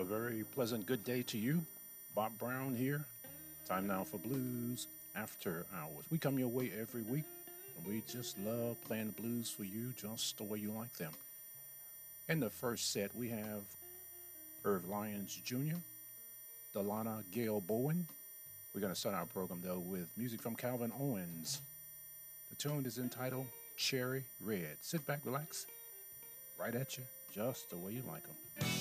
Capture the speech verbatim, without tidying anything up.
A very pleasant good day to you. Bob Brown here. Time now for Blues After Hours. We come your way every week, and we just love playing the blues for you just the way you like them. In the first set, we have Irv Lyons Junior, Delana Gail Bowen. We're going to start our program, though, with music from Calvin Owens. The tune is entitled Cherry Red. Sit back, relax, right at you, just the way you like them.